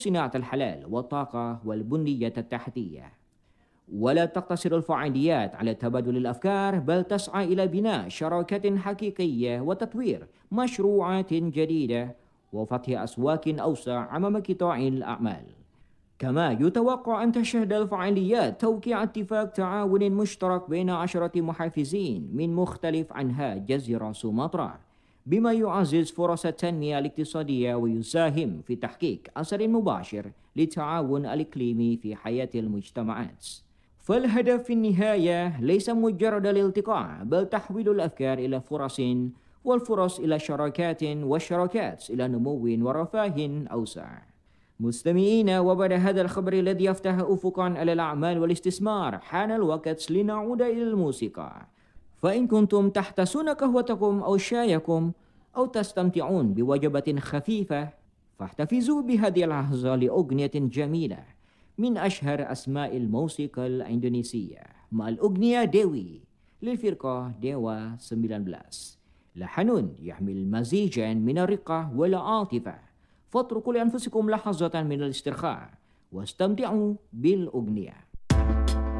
صناعة الحلال والطاقة والبنية التحتية. ولا تقتصر الفعاليات على تبادل الأفكار، بل تسعى إلى بناء شراكات حقيقية وتطوير مشروعات جديدة وفتح أسواق أوسع أمام قطاع الأعمال. كما يتوقع أن تشهد الفعاليات توقيع اتفاق تعاون مشترك بين عشرة محافزين من مختلف أنحاء جزيرة سومطرة، بما يعزز فرص التنمية الاقتصادية ويساهم في تحقيق أثر مباشر للتعاون الإقليمي في حياة المجتمعات. فالهدف في النهاية ليس مجرد الالتقاء، بل تحويل الأفكار إلى فرص، والفرص إلى شراكات، والشراكات إلى نمو ورفاه أوسع. مستمعين، وبعد هذا الخبر الذي يفتح أفقا على الأعمال والاستثمار، حان الوقت لنعود إلى الموسيقى. فإن كنتم تحتسون قهوتكم أو شايكم أو تستمتعون بوجبة خفيفة، فاحتفظوا بهذه اللحظة لأغنية جميلة من أشهر أسماء الموسيقى الإندونيسية، مع الأغنية ديوي للفرقة ديوا 19. لحن يحمل مزيجا من الرقة والعاطفة. فاتركوا لأنفسكم لحظة من الاسترخاء واستمتعوا بالأغنية.